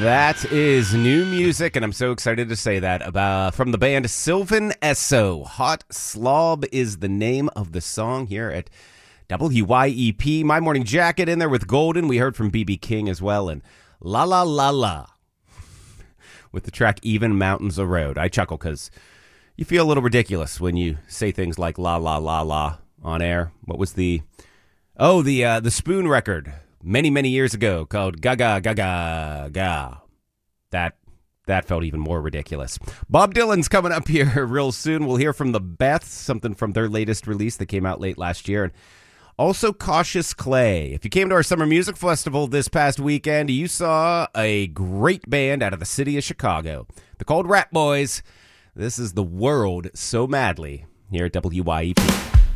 That is new music, and I'm so excited to say that, from the band Sylvan Esso. Hot Slob is the name of the song here at WYEP. My Morning Jacket in there with Golden. We heard from B.B. King as well, and La La La La with the track Even Mountains a Road. I chuckle because you feel a little ridiculous when you say things like La La La La on air. What was the Spoon record many, many years ago called Gaga Gaga Ga. That felt even more ridiculous. Bob Dylan's coming up here real soon. We'll hear from the Beths, something from their latest release that came out late last year. And also Cautious Clay. If you came to our Summer Music Festival this past weekend, you saw a great band out of the city of Chicago. They're called Rat Boys. This is The World So Madly here at WYEP.